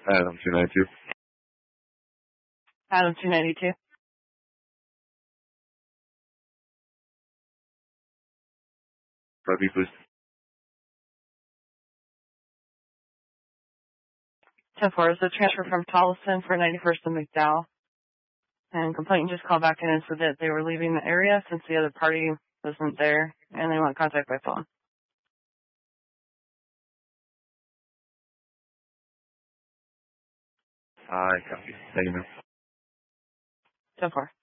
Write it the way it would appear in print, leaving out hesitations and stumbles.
Adam 292. Adam 292. Copy, please. 10-4 is a transfer from Tolleson for 91st and McDowell. And complainant just called back in and said that they were leaving the area since the other party wasn't there, and they want contact by phone. I copy. Thank you, ma'am. 10-4.